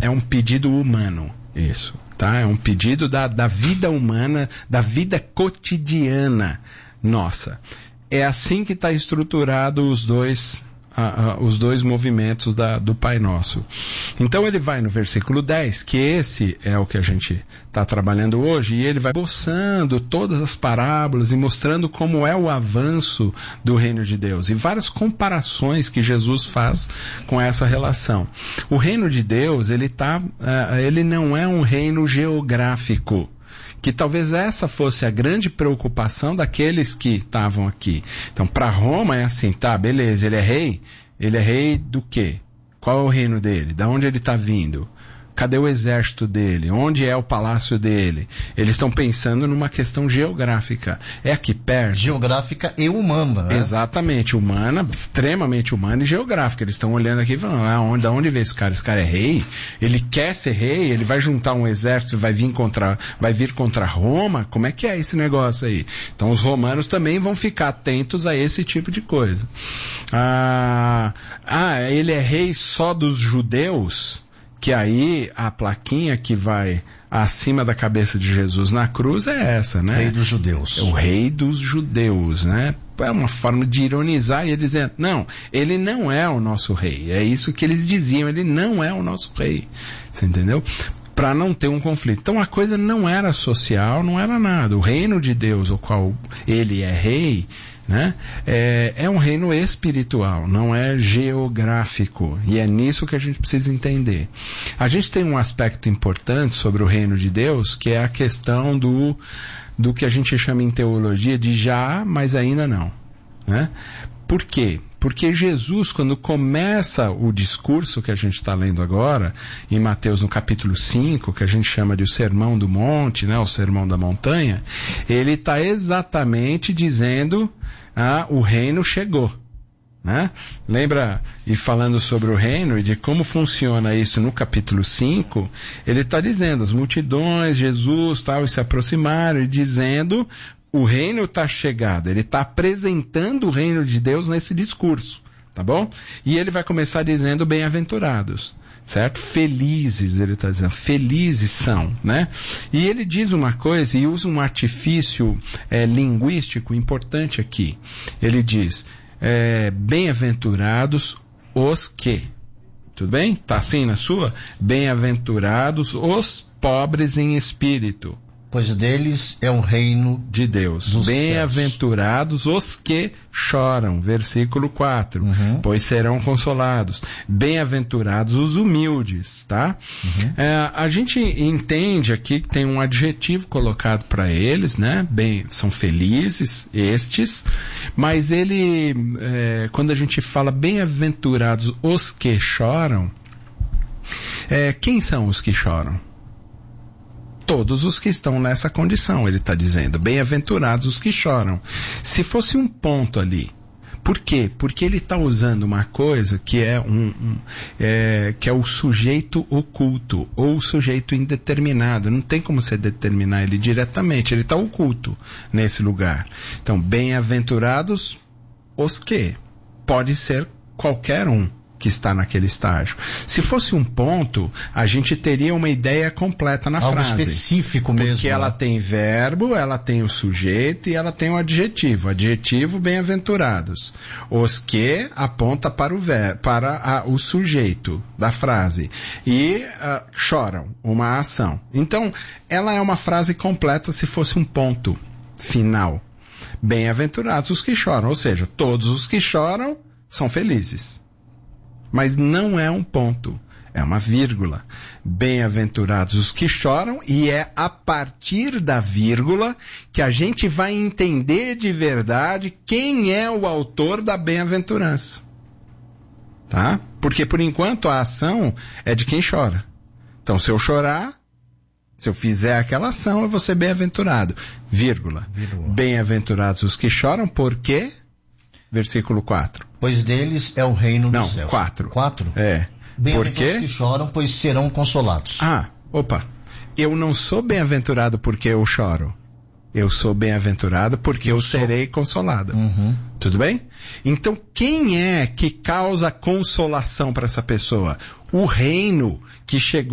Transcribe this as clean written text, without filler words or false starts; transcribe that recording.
é um pedido humano, isso, tá? É um pedido da vida humana, da vida cotidiana nossa. É assim que está estruturado os dois movimentos do Pai Nosso. Então ele vai no versículo 10, que esse é o que a gente está trabalhando hoje, e ele vai esboçando todas as parábolas e mostrando como é o avanço do reino de Deus, e várias comparações que Jesus faz com essa relação. O reino de Deus, ele não é um reino geográfico, que talvez essa fosse a grande preocupação daqueles que estavam aqui. Então, para Roma é assim, tá, beleza, ele é rei do quê? Qual é o reino dele? Da onde ele está vindo? Cadê o exército dele? Onde é o palácio dele? Eles estão pensando numa questão geográfica. É aqui perto. Geográfica e humana, né? Exatamente, humana, extremamente humana e geográfica. Eles estão olhando aqui e falando, da onde veio esse cara? Esse cara é rei? Ele quer ser rei? Ele vai juntar um exército e vai vir contra Roma? Como é que é esse negócio aí? Então os romanos também vão ficar atentos a esse tipo de coisa. Ele é rei só dos judeus? Que aí a plaquinha que vai acima da cabeça de Jesus na cruz é essa, né? Rei dos judeus. É o rei dos judeus, né? É uma forma de ironizar e ele dizendo, não, ele não é o nosso rei. É isso que eles diziam, ele não é o nosso rei. Você entendeu? Para não ter um conflito. Então a coisa não era social, não era nada. O reino de Deus, o qual ele é rei, né? É um reino espiritual, não é geográfico, e é nisso que a gente precisa entender. A gente tem um aspecto importante sobre o reino de Deus, que é a questão do que a gente chama em teologia de já, mas ainda não, né? Por quê? Porque Jesus, quando começa o discurso que a gente está lendo agora, em Mateus no capítulo 5, que a gente chama de o Sermão do Monte, né, o Sermão da Montanha, ele está exatamente dizendo, o reino chegou. Né? Lembra, e falando sobre o reino e de como funciona isso no capítulo 5, ele está dizendo, as multidões, Jesus, tal, se aproximaram e dizendo, o reino está chegado, ele está apresentando o reino de Deus nesse discurso, tá bom? E ele vai começar dizendo bem-aventurados, certo? Felizes, ele está dizendo, felizes são, né? E ele diz uma coisa e usa um artifício linguístico importante aqui. Ele diz, bem-aventurados os que, tudo bem? Tá assim na sua? Bem-aventurados os pobres em espírito, pois deles é o reino de Deus. Bem-aventurados os que choram, versículo 4, pois serão consolados. Bem-aventurados os humildes, tá? A gente entende aqui que tem um adjetivo colocado para eles, né? São felizes estes, mas ele, quando a gente fala bem-aventurados os que choram, quem são os que choram? Todos os que estão nessa condição, ele está dizendo, bem-aventurados os que choram. Se fosse um ponto ali, por quê? Porque ele está usando uma coisa que que é o sujeito oculto, ou o sujeito indeterminado, não tem como você determinar ele diretamente, ele está oculto nesse lugar. Então, bem-aventurados os que? Pode ser qualquer um que está naquele estágio. Se fosse um ponto, a gente teria uma ideia completa na frase. Algo específico mesmo. Porque ela tem verbo, ela tem o sujeito e ela tem o adjetivo. Adjetivo, bem-aventurados. Os que aponta para o sujeito da frase. E choram, uma ação. Então, ela é uma frase completa se fosse um ponto final. Bem-aventurados os que choram. Ou seja, todos os que choram são felizes. Mas não é um ponto, é uma vírgula. Bem-aventurados os que choram, e é a partir da vírgula que a gente vai entender de verdade quem é o autor da bem-aventurança. Tá? Porque por enquanto a ação é de quem chora. Então se eu chorar, se eu fizer aquela ação, eu vou ser bem-aventurado. Vírgula. Bem-aventurados os que choram, por quê? Versículo 4. Pois deles é o reino dos céus. 4. 4? É. Bem-aventurados que choram, pois serão consolados. Eu não sou bem-aventurado porque eu choro. Eu sou bem-aventurado porque eu serei consolado. Tudo bem? Então, quem é que causa consolação para essa pessoa? O reino que chegou